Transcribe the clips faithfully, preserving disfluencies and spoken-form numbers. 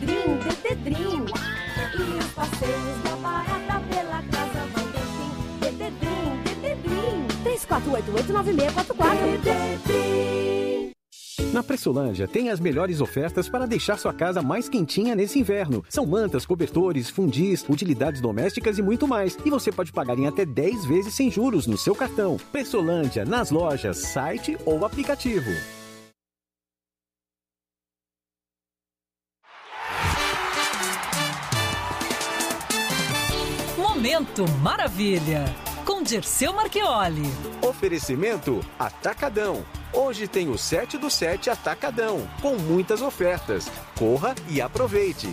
Dededrim, Dededrim. E os passeios da barata pela casa vão ter fim. Dededrim, Dededrim. três quatro oito oito nove seis quatro quatro. Dededrim. Na Pressolândia tem as melhores ofertas para deixar sua casa mais quentinha nesse inverno. São mantas, cobertores, fundis, utilidades domésticas e muito mais. E você pode pagar em até dez vezes sem juros no seu cartão. Pressolândia, nas lojas, site ou aplicativo. Momento Maravilha, com Dirceu Marchioli. Oferecimento Atacadão. Hoje tem o sete do sete Atacadão, com muitas ofertas. Corra e aproveite.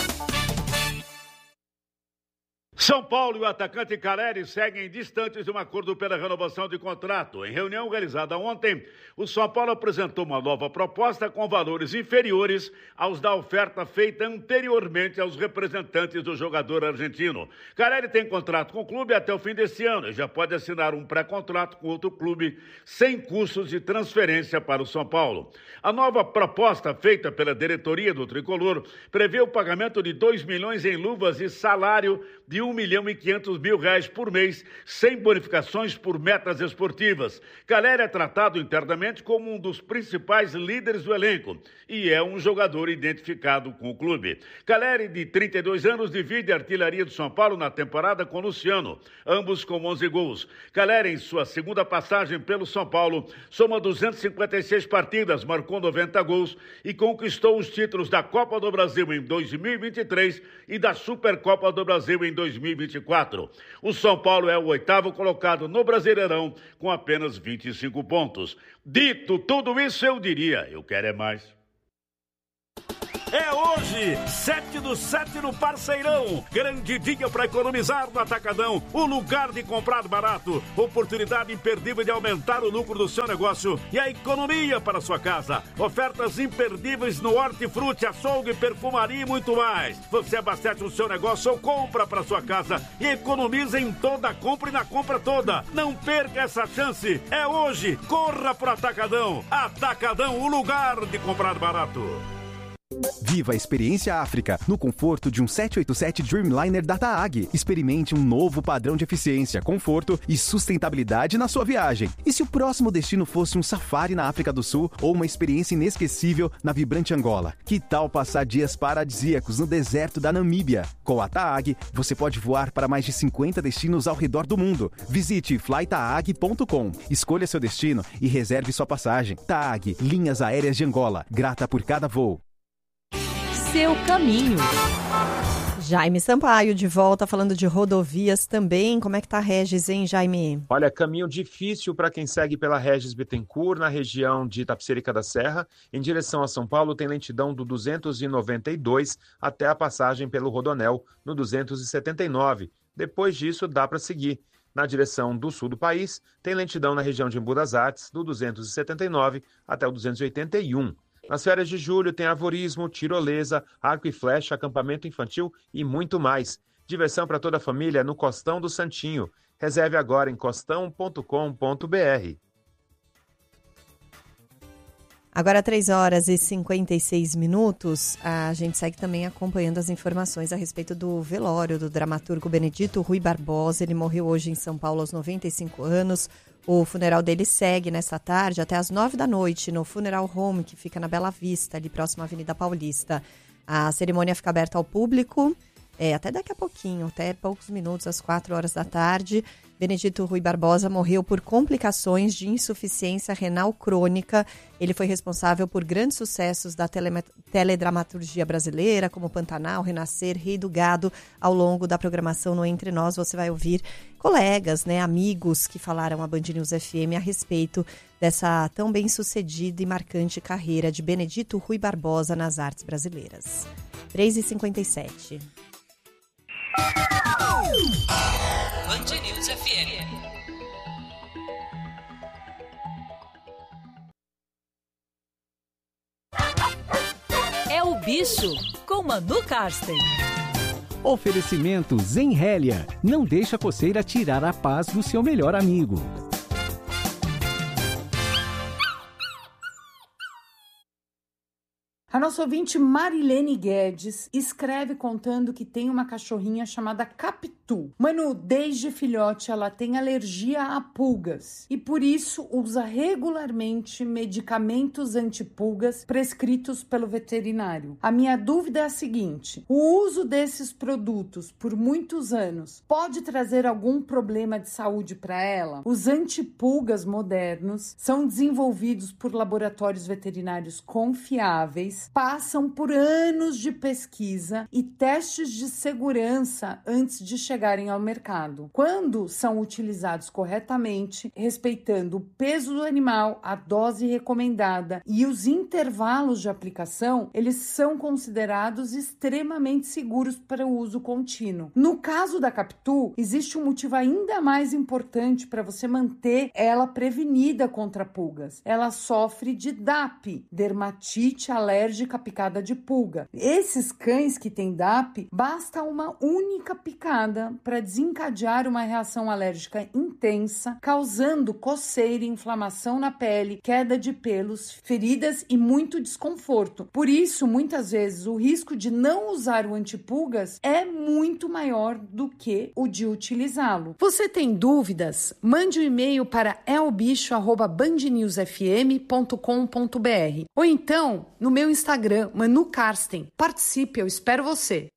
São Paulo e o atacante Caleri seguem distantes de um acordo pela renovação de contrato. Em reunião realizada ontem, o São Paulo apresentou uma nova proposta com valores inferiores aos da oferta feita anteriormente aos representantes do jogador argentino. Caleri tem contrato com o clube até o fim deste ano e já pode assinar um pré-contrato com outro clube sem custos de transferência para o São Paulo. A nova proposta feita pela diretoria do Tricolor prevê o pagamento de dois milhões em luvas e salário de um milhão e quinhentos mil reais por mês, sem bonificações por metas esportivas. Caleri é tratado internamente como um dos principais líderes do elenco e é um jogador identificado com o clube. Caleri, de trinta e dois anos, divide a artilharia do São Paulo na temporada com Luciano, ambos com onze gols. Caleri, em sua segunda passagem pelo São Paulo, soma duzentas e cinquenta e seis partidas, marcou noventa gols e conquistou os títulos da Copa do Brasil em dois mil e vinte e três e da Supercopa do Brasil em dois mil e vinte e quatro. O São Paulo é o oitavo colocado no Brasileirão com apenas vinte e cinco pontos. Dito tudo isso, eu diria, eu quero é mais. É hoje, sete do sete no Parceirão. Grande dia para economizar no Atacadão. O lugar de comprar barato. Oportunidade imperdível de aumentar o lucro do seu negócio e a economia para a sua casa. Ofertas imperdíveis no hortifruti, açougue, perfumaria e muito mais. Você abastece o seu negócio ou compra para sua casa e economiza em toda a compra e na compra toda. Não perca essa chance. É hoje. Corra pro Atacadão. Atacadão, o lugar de comprar barato. Viva a experiência África, no conforto de um sete oito sete Dreamliner da TAAG. Experimente um novo padrão de eficiência, conforto e sustentabilidade na sua viagem. E se o próximo destino fosse um safari na África do Sul ou uma experiência inesquecível na vibrante Angola? Que tal passar dias paradisíacos no deserto da Namíbia? Com a TAAG, você pode voar para mais de cinquenta destinos ao redor do mundo. Visite fly taag ponto com, escolha seu destino e reserve sua passagem. TAAG, Linhas Aéreas de Angola, grata por cada voo. Seu caminho. Jaime Sampaio de volta falando de rodovias também. Como é que tá a Regis, hein, Jaime? Olha, caminho difícil para quem segue pela Regis Bittencourt, na região de Itapecerica da Serra. Em direção a São Paulo, tem lentidão do duzentos e noventa e dois até a passagem pelo Rodonel, no duzentos e setenta e nove. Depois disso, dá para seguir. Na direção do sul do país, tem lentidão na região de Embu das Artes, do duzentos e setenta e nove até o duzentos e oitenta e um. Nas férias de julho tem arvorismo, tirolesa, arco e flecha, acampamento infantil e muito mais. Diversão para toda a família no Costão do Santinho. Reserve agora em costão ponto com ponto b r. Agora três horas e cinquenta e seis minutos, a gente segue também acompanhando as informações a respeito do velório do dramaturgo Benedito Rui Barbosa. Ele morreu hoje em São Paulo aos noventa e cinco anos. O funeral dele segue nesta tarde até às nove da noite no Funeral Home, que fica na Bela Vista, ali próximo à Avenida Paulista. A cerimônia fica aberta ao público é, até daqui a pouquinho, até poucos minutos, às quatro horas da tarde. Benedito Rui Barbosa morreu por complicações de insuficiência renal crônica. Ele foi responsável por grandes sucessos da tele- teledramaturgia brasileira, como Pantanal, Renascer, Rei do Gado. Ao longo da programação no Entre Nós, você vai ouvir colegas, né, amigos que falaram à Band News F M a respeito dessa tão bem-sucedida e marcante carreira de Benedito Rui Barbosa nas artes brasileiras. três e cinquenta e sete. Band News F M. É o Bicho, com Manu Karsten. Oferecimento Zenrélia. Não deixa a coceira tirar a paz do seu melhor amigo. A nossa ouvinte Marilene Guedes escreve contando que tem uma cachorrinha chamada Capitu. Manu, desde filhote ela tem alergia a pulgas e por isso usa regularmente medicamentos antipulgas prescritos pelo veterinário. A minha dúvida é a seguinte: o uso desses produtos por muitos anos pode trazer algum problema de saúde para ela? Os antipulgas modernos são desenvolvidos por laboratórios veterinários confiáveis, passam por anos de pesquisa e testes de segurança antes de chegarem ao mercado. Quando são utilizados corretamente, respeitando o peso do animal, a dose recomendada e os intervalos de aplicação, eles são considerados extremamente seguros para o uso contínuo. No caso da Capitu, existe um motivo ainda mais importante para você manter ela prevenida contra pulgas. Ela sofre de D A P, dermatite alérgica picada de pulga. Esses cães que têm D A P, basta uma única picada para desencadear uma reação alérgica intensa, causando coceira, inflamação na pele, queda de pelos, feridas e muito desconforto. Por isso, muitas vezes, o risco de não usar o antipulgas é muito maior do que o de utilizá-lo. Você tem dúvidas? Mande um e-mail para elbicho arroba band news f m ponto com ponto b r ou então no meu Instagram, Manu Karsten. Participe, eu espero você.